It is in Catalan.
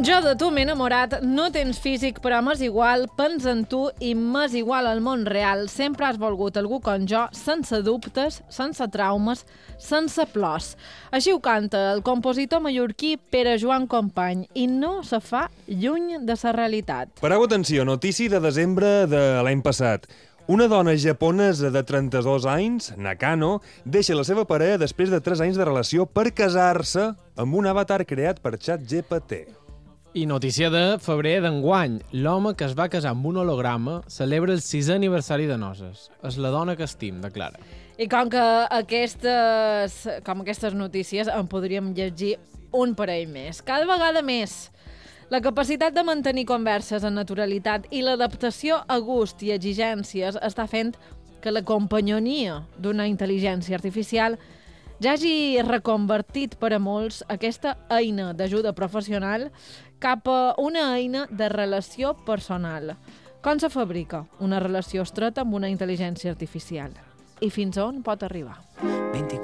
Jo de tu m'he enamorat, no tens físic però m'és igual, pensa en tu i m'és igual al món real. Sempre has volgut algú com jo, sense dubtes, sense traumes, sense plors. Així ho canta el compositor mallorquí Pere Joan Company i no se fa lluny de la realitat. Pareu atenció, notícia de desembre de l'any passat. Una dona japonesa de 32 anys, Nakano, deixa la seva parella després de 3 anys de relació per casar-se amb un avatar creat per ChatGPT. I notícia de febrer d'enguany. L'home que es va casar amb un holograma celebra el 6è aniversari de noces. És la dona que estim, declara. I com que aquestes notícies en podríem llegir un parell més. Cada vegada més. La capacitat de mantenir converses en naturalitat i l'adaptació a gust i exigències està fent que la companyonia d'una intel·ligència artificial ja hagi reconvertit per a molts aquesta eina d'ajuda professional cap a una eina de relació personal. Com se fabrica una relació estreta amb una intel·ligència artificial? I fins on pot arribar?